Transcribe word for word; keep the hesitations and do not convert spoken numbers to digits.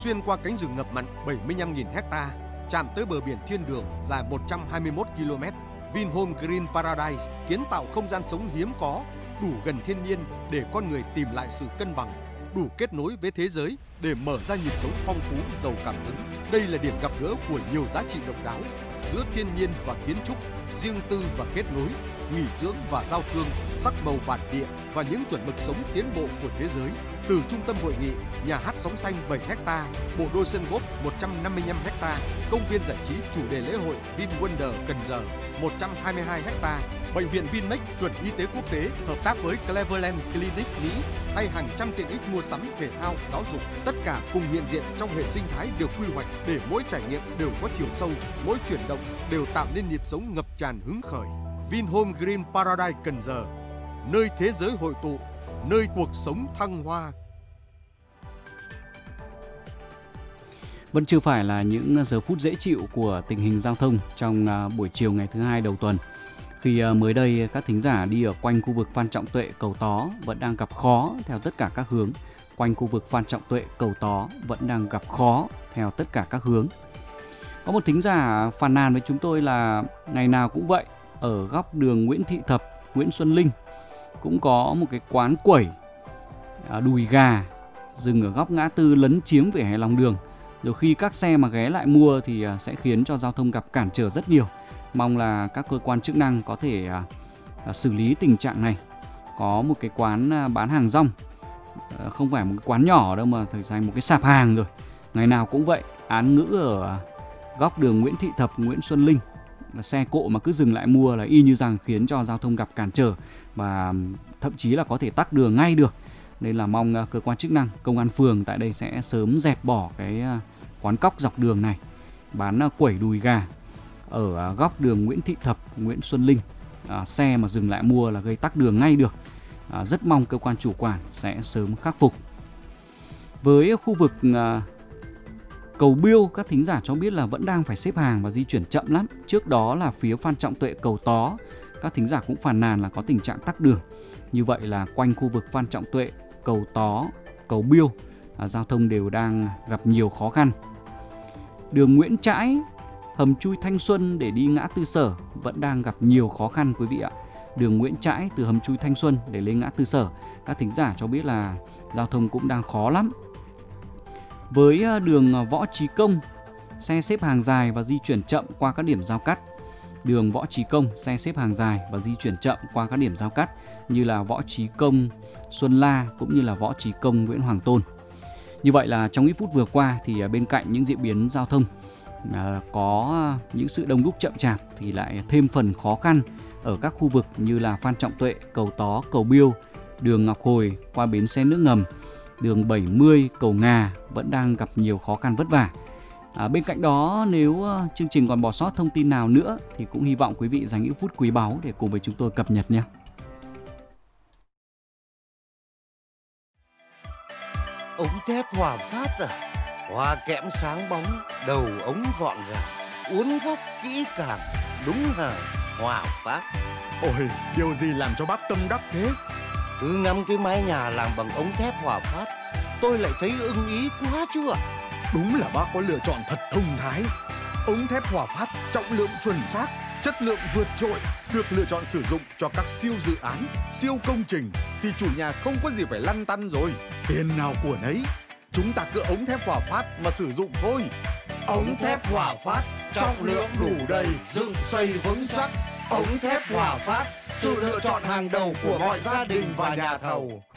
xuyên qua cánh rừng ngập mặn bảy mươi lăm nghìn ha, chạm tới bờ biển thiên đường dài một trăm hai mươi mốt ki lô mét. Vinhome Green Paradise kiến tạo không gian sống hiếm có, đủ gần thiên nhiên để con người tìm lại sự cân bằng, đủ kết nối với thế giới để mở ra nhịp sống phong phú, giàu cảm hứng. Đây là điểm gặp gỡ của nhiều giá trị độc đáo giữa thiên nhiên và kiến trúc, riêng tư và kết nối, nghỉ dưỡng và giao thương, sắc màu bản địa và những chuẩn mực sống tiến bộ của thế giới. Từ trung tâm hội nghị, nhà hát sóng xanh bảy ha, bộ đôi sân golf một trăm năm mươi lăm ha, công viên giải trí chủ đề lễ hội VinWonder Cần Giờ một trăm hai mươi hai ha, bệnh viện Vinmec chuẩn y tế quốc tế hợp tác với Cleveland Clinic Mỹ hay hàng trăm tiện ích mua sắm, thể thao, giáo dục, tất cả cùng hiện diện trong hệ sinh thái được quy hoạch để mỗi trải nghiệm đều có chiều sâu, mỗi chuyển động đều tạo nên nhịp sống ngập tràn hứng khởi. Vinhome Green Paradise Cần Giờ, nơi thế giới hội tụ, nơi cuộc sống thăng hoa. Vẫn chưa phải là những giờ phút dễ chịu của tình hình giao thông trong buổi chiều ngày thứ hai đầu tuần. Khi mới đây các thính giả đi ở quanh khu vực Phan Trọng Tuệ, Cầu Tó vẫn đang gặp khó theo tất cả các hướng. Quanh khu vực Phan Trọng Tuệ, Cầu Tó vẫn đang gặp khó theo tất cả các hướng. Có một thính giả phàn nàn với chúng tôi là ngày nào cũng vậy, ở góc đường Nguyễn Thị Thập, Nguyễn Xuân Linh cũng có một cái quán quẩy đùi gà dừng ở góc ngã tư lấn chiếm vỉa hè lòng đường. Rồi khi các xe mà ghé lại mua thì sẽ khiến cho giao thông gặp cản trở rất nhiều. Mong là các cơ quan chức năng có thể uh, xử lý tình trạng này. Có một cái quán uh, bán hàng rong, uh, không phải một cái quán nhỏ đâu mà thành một cái sạp hàng rồi. Ngày nào cũng vậy, án ngữ ở uh, góc đường Nguyễn Thị Thập, Nguyễn Xuân Linh. Xe cộ mà cứ dừng lại mua là y như rằng khiến cho giao thông gặp cản trở và thậm chí là có thể tắc đường ngay được. Nên là mong uh, cơ quan chức năng, công an phường tại đây sẽ sớm dẹp bỏ cái uh, quán cóc dọc đường này bán uh, quẩy đùi gà ở góc đường Nguyễn Thị Thập, Nguyễn Xuân Linh. À, xe mà dừng lại mua là gây tắc đường ngay được. À, rất mong cơ quan chủ quản sẽ sớm khắc phục. Với khu vực à, Cầu Biêu, các thính giả cho biết là vẫn đang phải xếp hàng và di chuyển chậm lắm. Trước đó là phía Phan Trọng Tuệ, Cầu Tó, các thính giả cũng phàn nàn là có tình trạng tắc đường. Như vậy là quanh khu vực Phan Trọng Tuệ, Cầu Tó, Cầu Biêu, à, giao thông đều đang gặp nhiều khó khăn. Đường Nguyễn Trãi, hầm chui Thanh Xuân để đi ngã tư Sở vẫn đang gặp nhiều khó khăn quý vị ạ. Đường Nguyễn Trãi từ hầm chui Thanh Xuân để lên ngã tư Sở, các thính giả cho biết là giao thông cũng đang khó lắm. Với đường Võ Trí Công, xe xếp hàng dài và di chuyển chậm qua các điểm giao cắt. Đường Võ Trí Công, xe xếp hàng dài và di chuyển chậm qua các điểm giao cắt như là Võ Trí Công, Xuân La cũng như là Võ Trí Công, Nguyễn Hoàng Tôn. Như vậy là trong ít phút vừa qua thì bên cạnh những diễn biến giao thông À, có những sự đông đúc chậm chạp thì lại thêm phần khó khăn ở các khu vực như là Phan Trọng Tuệ, Cầu Tó, Cầu Biêu, đường Ngọc Hồi qua bến xe nước ngầm, đường bảy mươi, Cầu Ngà vẫn đang gặp nhiều khó khăn vất vả. À, bên cạnh đó, nếu chương trình còn bỏ sót thông tin nào nữa thì cũng hy vọng quý vị dành những phút quý báu để cùng với chúng tôi cập nhật nhé. Ống thép Hòa Phát à? Hoa kẽm sáng bóng, đầu ống gọn gàng, uốn góc kỹ càng, đúng hàng Hòa Phát. Ôi, điều gì làm cho bác tâm đắc thế? Cứ ngắm cái mái nhà làm bằng ống thép Hòa Phát, tôi lại thấy ưng ý quá chứ ạ. Đúng là bác có lựa chọn thật thông thái. Ống thép Hòa Phát trọng lượng chuẩn xác, chất lượng vượt trội, được lựa chọn sử dụng cho các siêu dự án, siêu công trình thì chủ nhà không có gì phải lăn tăn rồi. Tiền nào của nấy, chúng ta cứ ống thép Hòa Phát mà sử dụng thôi. Ống thép Hòa Phát, trọng lượng đủ đầy, dựng xây vững chắc. Ống thép Hòa Phát, sự lựa chọn hàng đầu của mọi gia đình và nhà thầu.